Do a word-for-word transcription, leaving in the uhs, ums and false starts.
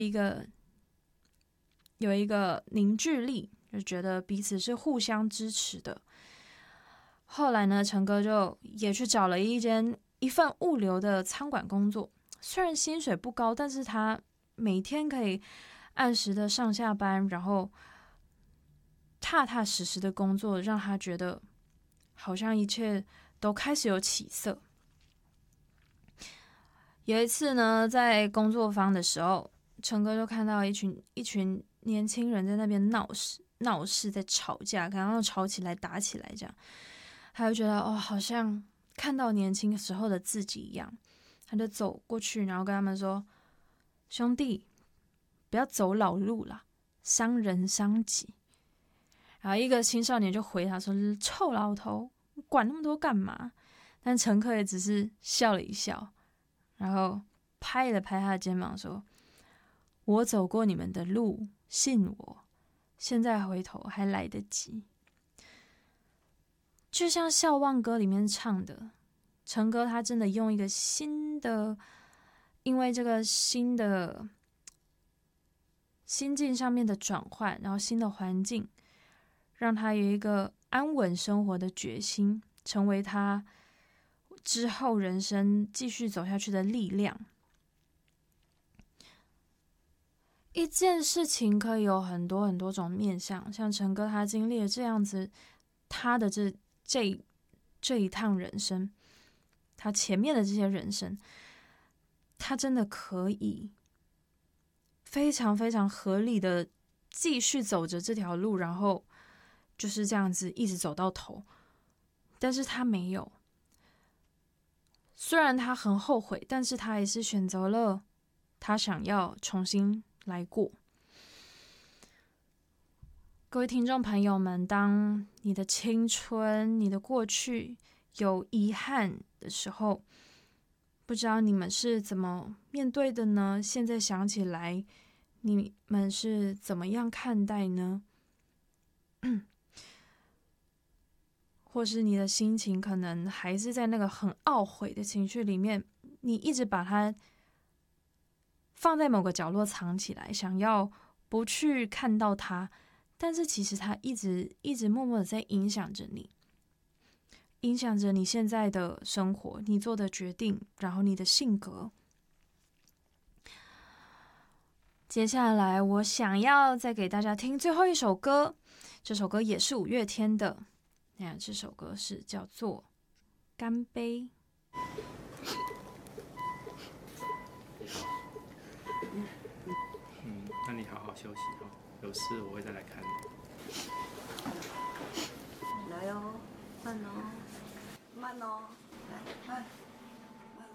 一个有一个凝聚力，就觉得彼此是互相支持的。后来呢，陈哥就也去找了一间一份物流的仓管工作，虽然薪水不高，但是他每天可以按时的上下班，然后踏踏实实的工作，让他觉得好像一切都开始有起色。有一次呢，在工作坊的时候，陈哥就看到一群一群年轻人在那边闹事，闹事在吵架，然后吵起来、打起来这样，他就觉得哦，好像看到年轻时候的自己一样，他就走过去，然后跟他们说：“兄弟，不要走老路啦，伤人伤己。”然后一个青少年就回他说：“臭老头，你管那么多干嘛？”但陈克也只是笑了一笑，然后拍了拍他的肩膀说：“我走过你们的路，信我，现在回头还来得及。”就像《笑忘歌》里面唱的，陈哥他真的用一个新的，因为这个新的心境上面的转换，然后新的环境，让他有一个安稳生活的决心，成为他之后人生继续走下去的力量。一件事情可以有很多很多种面向，像陈哥他经历了这样子，他的这这这一趟人生，他前面的这些人生，他真的可以非常非常合理的继续走着这条路，然后就是这样子一直走到头。但是他没有，虽然他很后悔，但是他还是选择了他想要重新来过。各位听众朋友们，当你的青春、你的过去有遗憾的时候，不知道你们是怎么面对的呢？现在想起来，你们是怎么样看待呢？或是你的心情可能还是在那个很懊悔的情绪里面，你一直把它放在某个角落藏起来，想要不去看到它，但是其实它一直一直默默的在影响着你，影响着你现在的生活，你做的决定，然后你的性格。接下来我想要再给大家听最后一首歌，这首歌也是五月天的，那这首歌是叫做《干杯》。 嗯，那你好好休息哦，有事我会再来看你。 来哦，慢哦，慢哦，来慢。